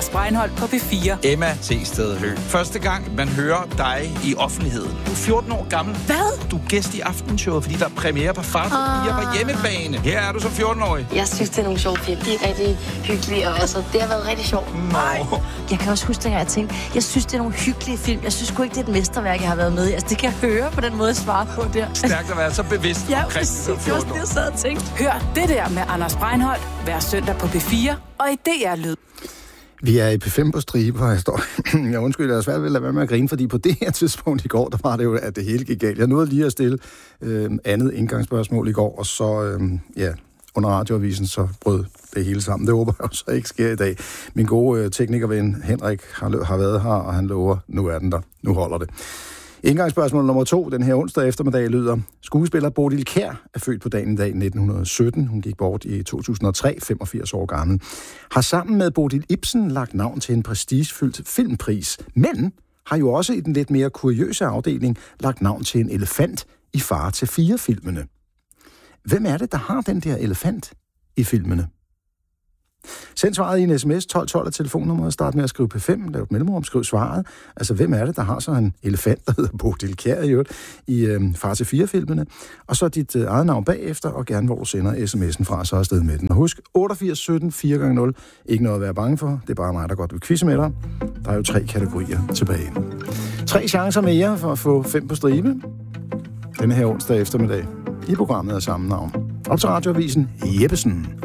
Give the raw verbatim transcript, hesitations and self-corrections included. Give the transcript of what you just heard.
Anders Breinholt på P fire. Emma T. Høgh. Første gang, man hører dig i offentligheden. Du er fjorten år gammel. Hvad? Du er gæst i Aftenshowet, fordi der er premiere på Far til fire på hjemmebane. Her er du som fjorten-årig. Jeg synes, det er nogle sjove film. De er rigtig hyggelige, og altså, det har været rigtig sjovt. Nej. Jeg kan også huske, at jeg tænkte, jeg synes, det er nogle hyggelige film. Jeg synes sgu ikke, det er et mesterværk, jeg har været med i. Altså, det kan jeg høre på den måde, jeg svarer på der. Stærkt at være så bevidst Ja, omkring præcis. Det var sådan, jeg sad og tænkte. Hør det der med Anders Breinholt hver søndag på P fire og i D R-lyd. Vi er i P fem på stribe, og jeg står... jeg undskylder, jeg er svært ved at lade være med at grine, fordi på det her tidspunkt i går, der var det jo, at det hele gik galt. Jeg nåede lige at stille øh, andet indgangsspørgsmål i går, og så, øh, ja, under radioavisen, så brød det hele sammen. Det håber jeg så ikke sker i dag. Min gode øh, teknikerven Henrik har, har været her, og han lover, nu er den der. Nu holder det. Indgangsspørgsmål nummer to, den her onsdag eftermiddag, lyder: skuespiller Bodil Kjær er født på dagen i dag nitten sytten. Hun gik bort i to tusind og tre, femogfirs år gammel. Har sammen med Bodil Ibsen lagt navn til en prestigefyldt filmpris, men har jo også i den lidt mere kuriøse afdeling lagt navn til en elefant i Far til fire-filmene. Hvem er det, der har den der elefant i filmene? Send svaret i en sms, tolv tolv er telefonnummeret, start med at skrive P fem, lav et mellemrum, skriv svaret. Altså, hvem er det, der har så en elefant, der hedder Bodil Kjær i øvrigt, i øh, Far til fire-filmene? Og så dit øh, eget navn bagefter, og gerne hvor du sender sms'en fra, så afsted med den. Og husk, otteogfirs sytten fire gange nul. Ikke noget at være bange for, det er bare mig, der godt vil quizze med dig. Der er jo tre kategorier tilbage. Tre chancer mere for at få fem på stribe. Denne her onsdag eftermiddag i programmet af samme navn. Op til radioavisen Jeppesen.